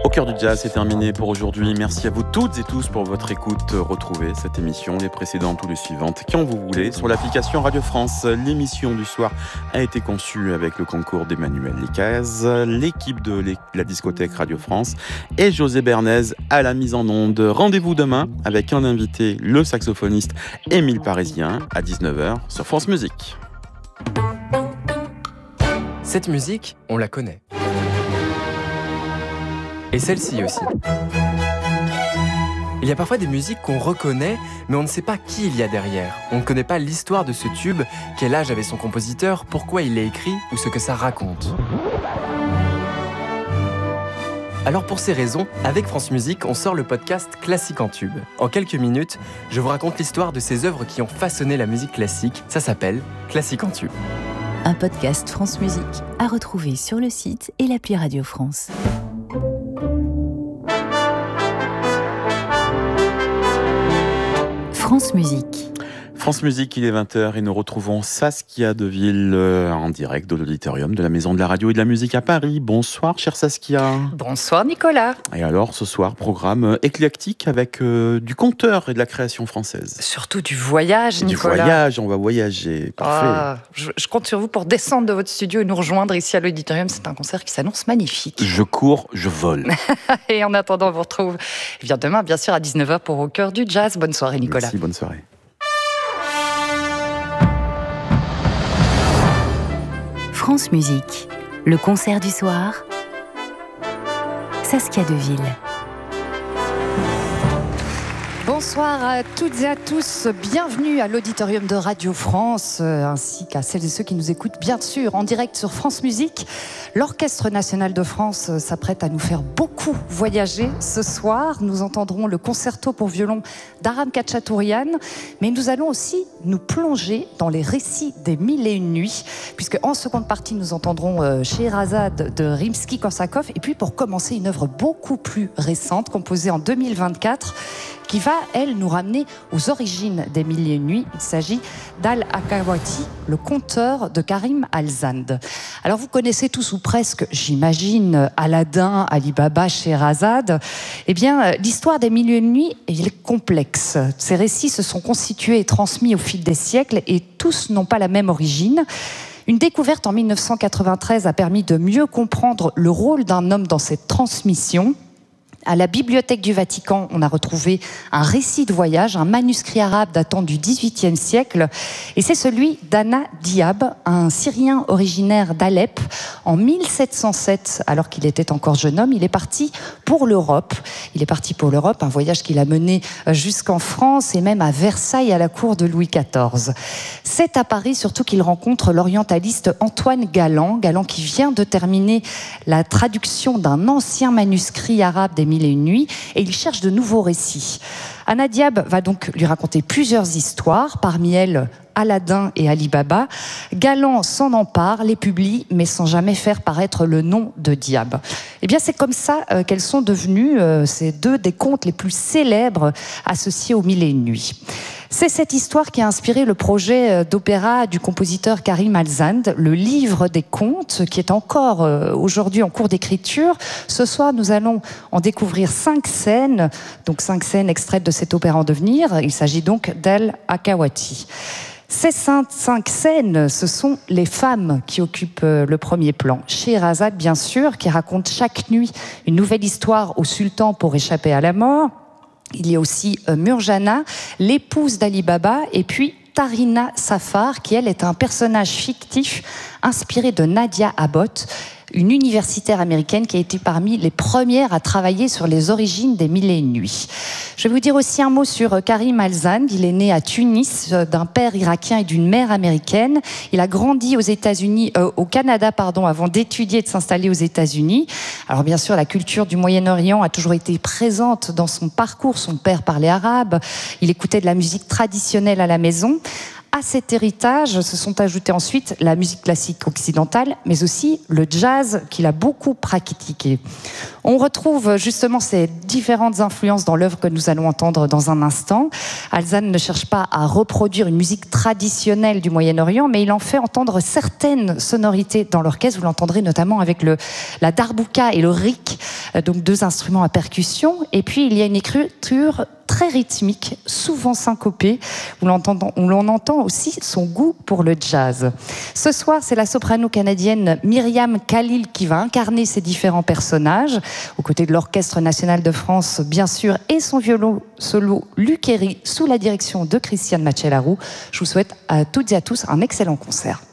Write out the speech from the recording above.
Au cœur du jazz, c'est terminé pour aujourd'hui. Merci à vous toutes et tous pour votre écoute. Retrouvez cette émission, les précédentes ou les suivantes, quand vous voulez, sur l'application Radio France. L'émission du soir a été conçue avec le concours d'Emmanuel Lecaz, l'équipe de la discothèque Radio France et José Bernays à la mise en onde. Rendez-vous demain avec un invité, le saxophoniste Émile Parisien, à 19h sur France Musique. Cette musique, on la connaît. Et celle-ci aussi. Il y a parfois des musiques qu'on reconnaît, mais on ne sait pas qui il y a derrière. On ne connaît pas l'histoire de ce tube, quel âge avait son compositeur, pourquoi il l'a écrit ou ce que ça raconte. Alors pour ces raisons, avec France Musique, on sort le podcast Classique en tube. En quelques minutes, je vous raconte l'histoire de ces œuvres qui ont façonné la musique classique. Ça s'appelle Classique en tube. Un podcast France Musique à retrouver sur le site et l'appli Radio France. France Musique. France Musique, il est 20h et nous retrouvons Saskia Deville en direct de l'auditorium de la Maison de la Radio et de la Musique à Paris. Bonsoir, chère Saskia. Bonsoir, Nicolas. Et alors, ce soir, programme éclectique avec du conteur et de la création française. Surtout du voyage, Nicolas. Du voyage, on va voyager. Parfait. Je compte sur vous pour descendre de votre studio et nous rejoindre ici à l'auditorium. C'est un concert qui s'annonce magnifique. Je cours, je vole. Et en attendant, on vous retrouve demain, bien sûr, à 19h pour Au cœur du jazz. Bonne soirée, Nicolas. Merci, bonne soirée. France Musique, le concert du soir, Saskia Deville. Bonsoir à toutes et à tous, bienvenue à l'auditorium de Radio France, ainsi qu'à celles et ceux qui nous écoutent bien sûr en direct sur France Musique. L'Orchestre National de France s'apprête à nous faire beaucoup voyager ce soir. Nous entendrons le concerto pour violon d'Aram Khachaturian, mais nous allons aussi nous plonger dans les récits des Mille et une nuits, puisque en seconde partie nous entendrons Scheherazade de Rimsky-Korsakov, et puis pour commencer une œuvre beaucoup plus récente, composée en 2024, qui va, elle, nous ramener aux origines des Mille et une nuits. Il s'agit d'Al-Hakawati, le conteur de Karim Al-Zand. Alors vous connaissez tous ou presque, j'imagine, Aladdin, Ali Baba, Scheherazade. Eh bien, l'histoire des Mille et une nuits est complexe. Ces récits se sont constitués et transmis au fil des siècles et tous n'ont pas la même origine. Une découverte en 1993 a permis de mieux comprendre le rôle d'un homme dans cette transmission. À la Bibliothèque du Vatican, on a retrouvé un récit de voyage, un manuscrit arabe datant du XVIIIe siècle. Et c'est celui d'Anna Diab, un Syrien originaire d'Alep. En 1707, alors qu'il était encore jeune homme, il est parti pour l'Europe. Un voyage qu'il a mené jusqu'en France et même à Versailles, à la cour de Louis XIV. C'est à Paris surtout qu'il rencontre l'orientaliste Antoine Galland qui vient de terminer la traduction d'un ancien manuscrit arabe des Mille et une nuits, et il cherche de nouveaux récits. Anna Diab va donc lui raconter plusieurs histoires, parmi elles Aladdin et Ali Baba. Galland s'en empare, les publie, mais sans jamais faire paraître le nom de Diab. Eh bien, c'est comme ça qu'elles sont devenues ces deux des contes les plus célèbres associés aux Mille et une nuits. C'est cette histoire qui a inspiré le projet d'opéra du compositeur Karim Al-Zand, le livre des contes, qui est encore aujourd'hui en cours d'écriture. Ce soir, nous allons en découvrir 5 scènes, donc 5 scènes extraites de cet opéra en devenir. Il s'agit donc d'Al-Hakawati. Ces 5 scènes, ce sont les femmes qui occupent le premier plan. Scheherazade, bien sûr, qui raconte chaque nuit une nouvelle histoire au sultan pour échapper à la mort. Il y a aussi Murjana, l'épouse d'Ali Baba, et puis Tarina Safar, qui elle est un personnage fictif inspiré de Nadia Abbott, une universitaire américaine qui a été parmi les premières à travailler sur les origines des Mille et une nuits. Je vais vous dire aussi un mot sur Karim Al-Zand. Il est né à Tunis d'un père irakien et d'une mère américaine. Il a grandi au Canada, avant d'étudier et de s'installer aux États-Unis. Alors bien sûr, la culture du Moyen-Orient a toujours été présente dans son parcours. Son père parlait arabe. Il écoutait de la musique traditionnelle à la maison. À cet héritage se sont ajoutés ensuite la musique classique occidentale, mais aussi le jazz qu'il a beaucoup pratiqué. On retrouve justement ces différentes influences dans l'œuvre que nous allons entendre dans un instant. Alzan ne cherche pas à reproduire une musique traditionnelle du Moyen-Orient, mais il en fait entendre certaines sonorités dans l'orchestre. Vous l'entendrez notamment avec la darbouka et le rik, donc 2 instruments à percussion. Et puis il y a une écriture très rythmique, souvent syncopée, où l'on entend aussi son goût pour le jazz. Ce soir, c'est la soprano canadienne Myriam Khalil qui va incarner ces différents personnages, aux côtés de l'Orchestre national de France, bien sûr, et son violon solo Luc Héry, sous la direction de Christiane Machelarou. Je vous souhaite à toutes et à tous un excellent concert.